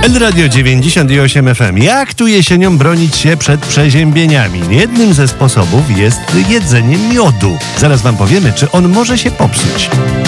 Radio 98 FM. Jak tu jesienią bronić się przed przeziębieniami? Jednym ze sposobów jest jedzenie miodu. Zaraz wam powiemy, czy on może się popsuć.